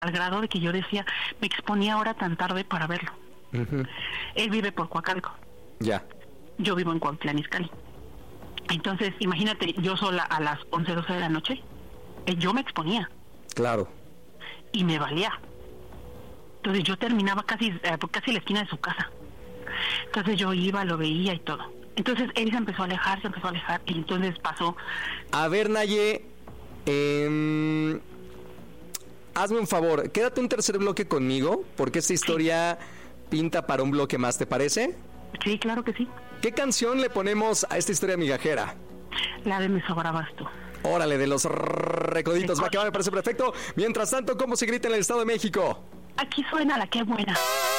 al grado de que yo decía, me exponía ahora tan tarde para verlo. Uh-huh. Él vive por Coacalco. Ya. Yo vivo en Cuautitlán Izcalli. Entonces, imagínate, yo sola a las 11, 12 de la noche, yo me exponía. Claro. Y me valía. Entonces yo terminaba casi la esquina de su casa. Entonces yo iba, lo veía y todo. Entonces él se empezó a alejar, y entonces pasó. A ver, Naye, hazme un favor, quédate un tercer bloque conmigo, porque esta historia pinta para un bloque más, ¿te parece? Sí, claro que sí. ¿Qué canción le ponemos a esta historia migajera? La de Me Sobrabas Tú. Órale, de los Recoditos. Va, que va, me parece perfecto. Mientras tanto, ¿cómo se grita en el Estado de México? Aquí suena la que buena.